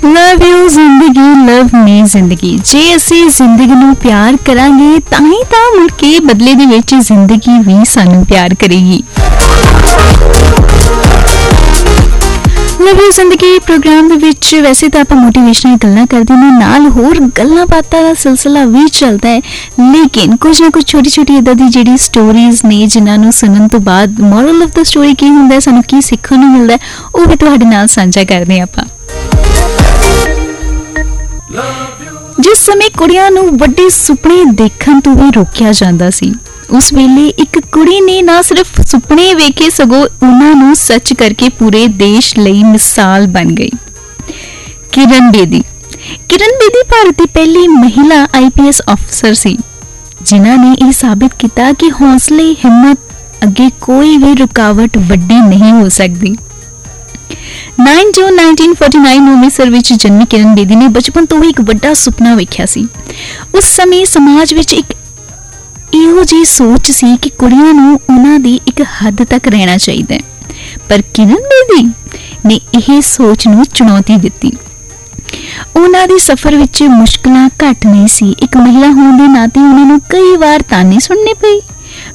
Love you ਜ਼ਿੰਦਗੀ, ਲਵ ਮੀ ਜ਼ਿੰਦਗੀ। ਜੇ ਅਸੀਂ ਜ਼ਿੰਦਗੀ ਨੂੰ ਪਿਆਰ ਕਰਾਂਗੇ ਤਾਂ ਹੀ ਤਾਂ ਮੁੜ ਕੇ ਬਦਲੇ ਦੇ ਵਿੱਚ ਜ਼ਿੰਦਗੀ ਵੀ ਸਾਨੂੰ ਪਿਆਰ ਕਰੇਗੀ। ਲਵ ਯੂ ਜ਼ਿੰਦਗੀ ਪ੍ਰੋਗਰਾਮ ਦੇ ਵਿੱਚ ਵੈਸੇ ਤਾਂ ਆਪਾਂ ਮੋਟੀਵੇਸ਼ਨਲ ਗੱਲਾਂ ਕਰਦੇ ਨੇ, ਨਾਲ ਹੋਰ ਗੱਲਾਂ ਬਾਤਾਂ ਦਾ ਸਿਲਸਿਲਾ ਵੀ ਚੱਲਦਾ ਹੈ, ਲੇਕਿਨ ਕੁਝ ਨਾ ਕੁਝ ਛੋਟੀ ਛੋਟੀ ਇੱਦਾਂ ਦੀ ਜਿਹੜੀ ਸਟੋਰੀਜ਼ ਨੇ ਜਿਨ੍ਹਾਂ ਨੂੰ ਸੁਣਨ ਤੋਂ ਬਾਅਦ ਮੋਰਲ ਆਫ ਦਾ ਸਟੋਰੀ ਕੀ ਹੁੰਦਾ, ਸਾਨੂੰ ਕੀ ਸਿੱਖਣ ਨੂੰ ਮਿਲਦਾ, ਉਹ ਵੀ ਤੁਹਾਡੇ ਨਾਲ ਸਾਂਝਾ ਕਰਦੇ ਹਾਂ ਆਪਾਂ। ਜਿਸ ਸਮੇਂ ਕੁੜੀਆਂ ਨੂੰ ਵੱਡੇ ਸੁਪਨੇ ਦੇਖਣ ਤੋਂ ਵੀ ਰੋਕਿਆ ਜਾਂਦਾ ਸੀ, ਉਸ ਵੇਲੇ ਇੱਕ ਕੁੜੀ ਨੇ ਨਾ ਸਿਰਫ ਸੁਪਨੇ ਵੇਖੇ ਸਗੋਂ ਉਹਨਾਂ ਨੂੰ ਸੱਚ ਕਰਕੇ ਪੂਰੇ ਦੇਸ਼ ਲਈ ਮਿਸਾਲ ਬਣ ਗਈ। ਕਿਰਨ ਬੇਦੀ ਭਾਰਤ ਦੀ ਪਹਿਲੀ ਮਹਿਲਾ IPS ਅਫਸਰ ਸੀ, ਜਿਨ੍ਹਾਂ ਨੇ ਇਹ ਸਾਬਿਤ ਕੀਤਾ ਕਿ ਹੌਸਲੇ ਹਿੰਮਤ ਅੱਗੇ ਕੋਈ ਵੀ ਰੁਕਾਵਟ ਵੱਡੀ ਨਹੀਂ ਹੋ ਸਕਦੀ। 9 ਜੂਨ 1949 ਨੂੰ ਅੰਮ੍ਰਿਤਸਰ ਵਿੱਚ ਜਨਮੀ ਕਿਰਨ ਬੇਦੀ ਨੇ ਬਚਪਨ ਤੋਂ ਹੀ ਇੱਕ ਵੱਡਾ ਸੁਪਨਾ ਵੇਖਿਆ ਸੀ। ਉਸ ਸਮੇਂ ਸਮਾਜ ਵਿੱਚ ਇੱਕ ਇਹੋ ਜਿਹੀ ਸੋਚ ਸੀ ਕਿ ਕੁੜੀਆਂ ਨੂੰ ਉਹਨਾਂ ਦੀ ਇੱਕ ਹੱਦ ਤੱਕ ਰਹਿਣਾ ਚਾਹੀਦਾ ਹੈ, ਪਰ ਕਿਰਨ ਬੇਦੀ ਨੇ ਇਹ ਸੋਚ ਨੂੰ ਚੁਣੌਤੀ ਦਿੱਤੀ। ਉਹਨਾਂ ਦੇ ਸਫ਼ਰ ਵਿੱਚ ਮੁਸ਼ਕਲਾਂ ਘੱਟ ਨਹੀਂ ਸੀ। ਇੱਕ ਮਹਿਲਾ ਹੋਣ ਦੇ ਨਾਤੇ ਉਹਨਾਂ ਨੂੰ ਕਈ ਵਾਰ ਤਾਨੇ ਸੁਣਨੇ ਪਏ,